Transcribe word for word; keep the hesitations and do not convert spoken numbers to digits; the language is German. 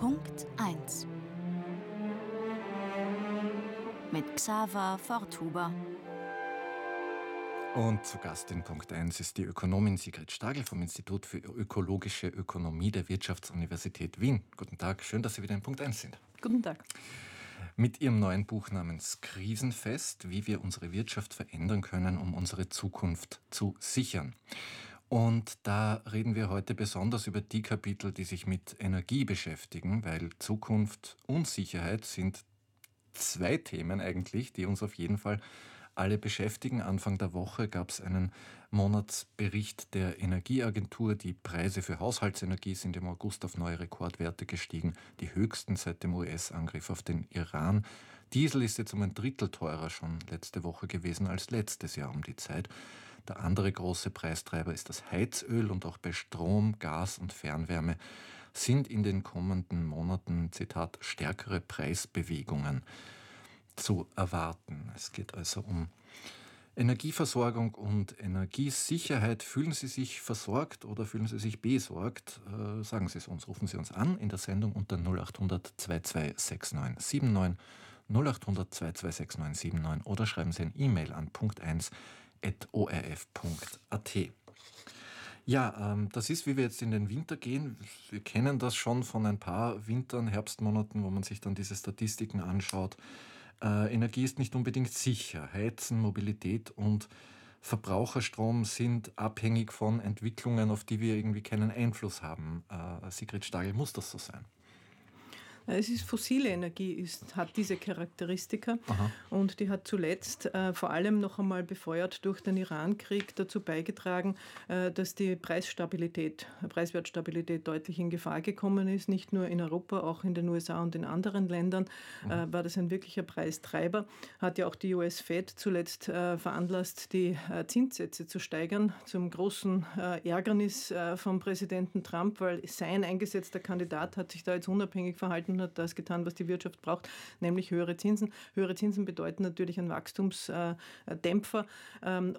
Punkt eins mit Xaver Forthuber. Und zu Gast in Punkt eins ist die Ökonomin Sigrid Stagl vom Institut für ökologische Ökonomie der Wirtschaftsuniversität Wien. Guten Tag, schön, dass Sie wieder in Punkt eins sind. Guten Tag. Mit Ihrem neuen Buch namens Krisenfest, wie wir unsere Wirtschaft verändern können, um unsere Zukunft zu sichern. Und da reden wir heute besonders über die Kapitel, die sich mit Energie beschäftigen, weil Zukunft und Sicherheit sind zwei Themen eigentlich, die uns auf jeden Fall alle beschäftigen. Anfang der Woche gab es einen Monatsbericht der Energieagentur. Die Preise für Haushaltsenergie sind im August auf neue Rekordwerte gestiegen, die höchsten seit dem U S-Angriff auf den Iran. Diesel ist jetzt um ein Drittel teurer schon letzte Woche gewesen als letztes Jahr um die Zeit. Der andere große Preistreiber ist das Heizöl, und auch bei Strom, Gas und Fernwärme sind in den kommenden Monaten, Zitat, stärkere Preisbewegungen zu erwarten. Es geht also um Energieversorgung und Energiesicherheit. Fühlen Sie sich versorgt oder fühlen Sie sich besorgt? Äh, sagen Sie es uns, rufen Sie uns an in der Sendung unter null acht hundert zweiundzwanzig sechsundneunzig neunundsiebzig, null acht hundert zweiundzwanzig sechsundneunzig neunundsiebzig oder schreiben Sie ein E-Mail an punkt eins at o r f punkt a t. Ja, ähm, das ist, wie wir jetzt in den Winter gehen. Wir kennen das schon von ein paar Wintern, Herbstmonaten, wo man sich dann diese Statistiken anschaut. Äh, Energie ist nicht unbedingt sicher. Heizen, Mobilität und Verbraucherstrom sind abhängig von Entwicklungen, auf die wir irgendwie keinen Einfluss haben. Äh, Sigrid Stagl, muss das so sein? Es ist fossile Energie, ist, hat diese Charakteristika. Aha. Und die hat zuletzt äh, vor allem noch einmal befeuert durch den Irankrieg dazu beigetragen, äh, dass die Preisstabilität, Preiswertstabilität deutlich in Gefahr gekommen ist. Nicht nur in Europa, auch in den U S A und in anderen Ländern äh, war das ein wirklicher Preistreiber. Hat ja auch die U S Fed zuletzt äh, veranlasst, die äh, Zinssätze zu steigern, zum großen äh, Ärgernis äh, vom Präsidenten Trump, weil sein eingesetzter Kandidat hat sich da jetzt unabhängig verhalten und hat das getan, was die Wirtschaft braucht, nämlich höhere Zinsen. Höhere Zinsen bedeuten natürlich einen Wachstumsdämpfer.